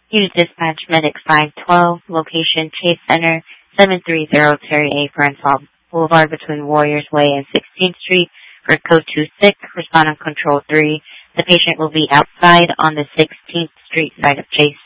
Unit Dispatch Medic 512, location Chase Center, 730 Terry A. Francois Boulevard between Warriors Way and 16th Street for code 26, respond on control 3. The patient will be outside on the 16th Street side of Chase